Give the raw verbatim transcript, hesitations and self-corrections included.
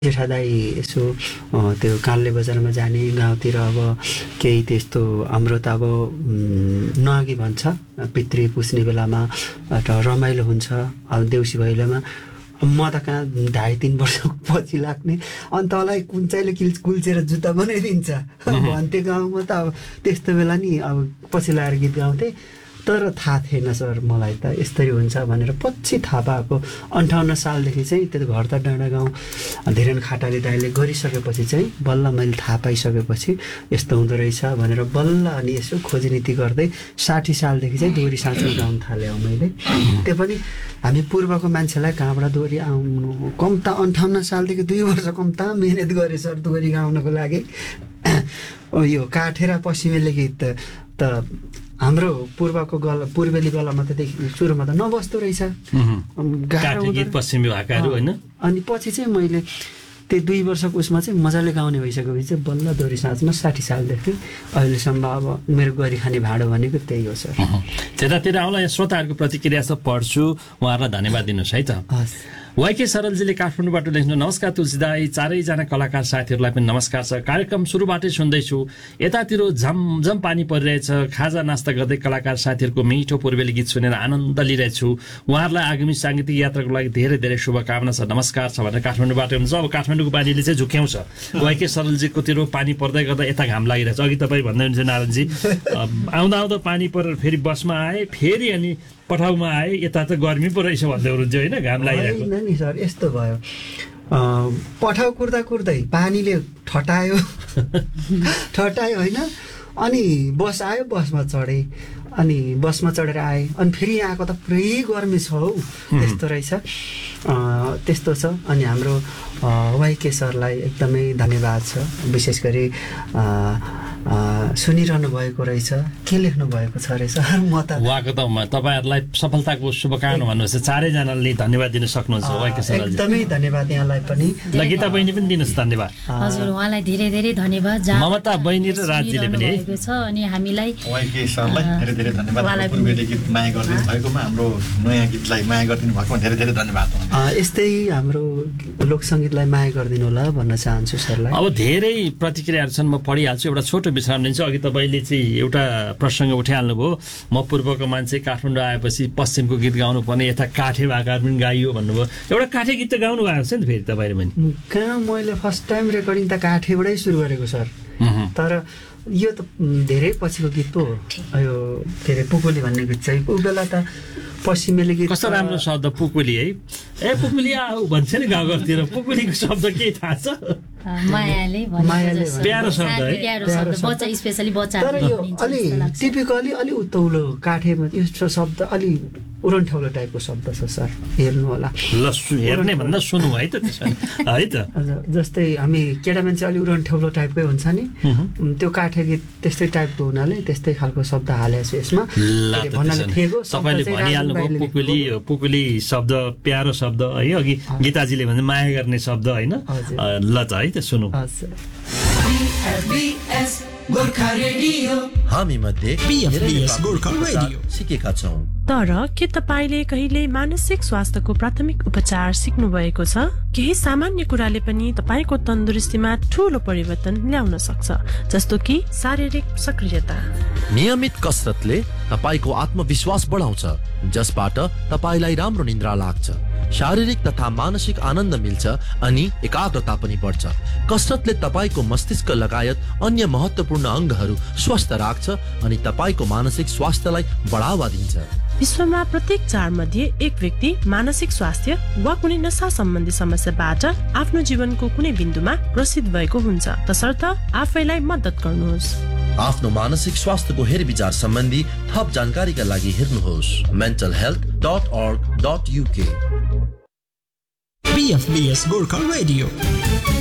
जेठा दाई यसो त्यो कान्ले बजारमा जाने गाउँतिर अब केही त्यस्तो हाम्रो त अब नअघि भन्छ पितृ पुस्ने बेलामा रमाइलो हुन्छ अब देउसी भैलोमा म त कहाँ ढाई तीन वर्ष पछि लाग्ने अनि तँलाई कुन चाहिँले किल कुल्चेर जुत्ता बनाइदिन्छ भन्थे गाउँमा त अब त्यस्तो बेला नि अब पछि लगाएर गीत गाउँथे तर थाहा थिएन सर मलाई त यस्तरी हुन्छ भनेर पछि थाहा पाएको अन्ठाउन्न सालदेखि चाहिँ त्यो घर त डाँडा गाउँ धीरेन खाटाले दाइले गरिसकेपछि चाहिँ बल्ल मैले थाहा पाइसकेपछि यस्तो हुँदो रहेछ भनेर बल्ल अनि यसो खोजनीति गर्दै साठी सालदेखि चाहिँ दोहोरी साँचो गाउन थालेँ मैले त्यो पनि हामी पूर्वको मान्छेलाई कहाँबाट दोहोरी आउनु कम त अन्ठाउन्न सालदेखि दुई वर्ष कम त मिहिनेत गरेँ सर दोहोरी गाउनको लागि यो काठेर पश्चिमेली गीत त हाम्रो पूर्वको गल पूर्वेली गलामा त देखि सुरुमा त नबस्दो रहेछ गीत पश्चिमी भाकाहरू होइन अनि पछि चाहिँ मैले त्यो दुई वर्षको उसमा चाहिँ मजाले गाउने भइसकेपछि चाहिँ बल्ल दोहोरी साँचमा साठी सालदेखि अहिलेसम्म अब मेरो गरी खाने भाडो भनेको त्यही हो सर त्यतातिर आउला यहाँ श्रोताहरूको प्रतिक्रिया छ पढ्छु उहाँहरूलाई धन्यवाद दिनुहोस् है त वाइके सरलजीले काठमाडौँबाट लेख्नु नमस्कार तुलसी दाई चारैजना कलाकार साथीहरूलाई पनि नमस्कार छ कार्यक्रम सुरुबाटै सुन्दैछु यतातिर झमझम पानी परिरहेछ खाजा नास्ता गर्दै कलाकार साथीहरूको मिठो पूर्वेली गीत सुनेर आनन्द लिइरहेछु उहाँहरूलाई आगामी साङ्गीतिक यात्राको लागि धेरै धेरै शुभकामना छ नमस्कार छ भनेर काठमाडौँबाट हुनुहुन्छ अब काठमाडौँको पानीले चाहिँ झुक्याउँछ वाइके सरलजीकोतिर पानी पर्दै गर्दा यता घाम लागिरहेछ अघि तपाईँ भन्दै हुनुहुन्छ नारायणजी आउँदा आउँदा पानी परेर फेरि बसमा आए फेरि अनि पठाउमा आए यता त गर्मी पो रहेछ भन्दै हुनुहुन्छ होइन घाम लागिरहेको नि सर यस्तो भयो पठाउ कुर्दा कुर्दै पानीले ठटायो ठटायो होइन अनि बस आयो बसमा चढेँ अनि बसमा चढेर आएँ अनि फेरि यहाँको त पुरै गर्मी छ हौ त्यस्तो रहेछ त्यस्तो छ अनि हाम्रो वाइके सरलाई एकदमै धन्यवाद छ विशेष गरी सुनिरहनु भएको रहेछ के लेख्नु भएको छ रहेछ म त उहाँको त तपाईँहरूलाई सफलताको शुभकामना भन्नुहोस् चारैजनाले धन्यवाद दिन सक्नुहुन्छ वाइके सरलाई एकदमै धन्यवाद यहाँलाई पनि ल गीता बहिनी पनि दिनुहोस् धन्यवाद हजुर उहाँलाई धेरै धेरै धन्यवाद ममता बहिनी र राजजीले पनि छ अनि हामीलाई वाइके सरलाई धेरै धेरै धन्यवाद पूर्वेली गीत माया गरिदिनु भएकोमा हाम्रो नयाँ गीतलाई माया गरिदिनु भएकोमा धेरै धेरै धन्यवाद यस्तै हाम्रो लोकसङ्गीतलाई माया गरिदिनु होला भन्न चाहन्छु सरलाई अब धेरै प्रतिक्रियाहरू छन् म पढिहाल्छु एउटा छोटो विश्राम लिन्छु अघि तपाईँले चाहिँ एउटा प्रसङ्ग उठाइहाल्नुभयो म पूर्वको मान्छे काठमाडौँ आएपछि पश्चिमको गीत गाउनु पर्ने यता काठे भाकाहरू पनि गाइयो भन्नुभयो एउटा काठे गीत त गाउनु भएको छ नि फेरि तपाईँले पनि कहाँ मैले फर्स्ट टाइम रेकर्डिङ त काठेबाटै सुरु गरेको सर तर यो त धेरै पछिको गीत पो हो यो के अरे पुकुली भन्ने गीत चाहिँ ऊ बेला त पश्चिमेली गीत कस्तो राम्रो शब्द पुकुली है ए पुकुली आऊ भन्छ नि गाउँघरतिर पुकुलीको शब्द के थाहा छ मायाले मायाले प्यारो शब्द है प्यारो शब्द बच्चा स्पेशली बच्चा तर यो अलि टिपिकली अलि उत्तौलो काठेमा यो शब्द अलि उरन्ठौलो टाइपको शब्द छ सर हेर्नु होला ल हेर्ने भन्दा सुनौ है त है त जस्तै हामी केटा मान्छे अलि उरन्ठौलो टाइपकै हुन्छ नि त्यो काठे गीत त्यस्तै टाइपको हुनाले त्यस्तै खालको शब्द हालेको छु यसमा भन्नाले ठेगो तपाईँले भनिहाल्नुभयो पुकुली पुकुली शब्द प्यारो शब्द है अघि गीताजीले भन्छ माया गर्ने शब्द होइन ल त है त सुनौ हामी मध्ये सिकेका छौं तर के तपाईले कहिले मानसिक स्वास्थ्यको प्राथमिक उपचार सिक्नु भएको छ केही सामान्य कुराले पनि तपाईको तन्दुरुस्तीमा ठूलो परिवर्तन ल्याउन सक्छ जस्तो कि शारीरिक सक्रियता नियमित कसरतले तपाईको आत्मविश्वास बढाउँछ जसबाट तपाईलाई राम्रो निद्रा लाग्छ शारीरिक तथा मानसिक आनन्द मिल्छ अनि एकाग्रता पनि बढ्छ कसरतले तपाईको मस्तिष्क लगायत अन्य महत्त्वपूर्ण अंगहरू स्वस्थ राख्छ अनि तपाईको मानसिक स्वास्थ्यलाई बढावा दिन्छ विश्वमा प्रत्येक चार मध्ये एक व्यक्ति मानसिक स्वास्थ्य वा कुनै नशा सम्बन्धी समस्याबाट आफ्नो जीवनको कुनै बिन्दुमा ग्रसित भएको हुन्छ तसर्थ आफैलाई मद्दत गर्नुहोस् आफ्नो मानसिक स्वास्थ्यको हेरविचार सम्बन्धी थप जानकारीका लागि हेर्नुहोस् मेन्टल हेल्थ डट अर्ग dot UK B F B S Gorkha Radio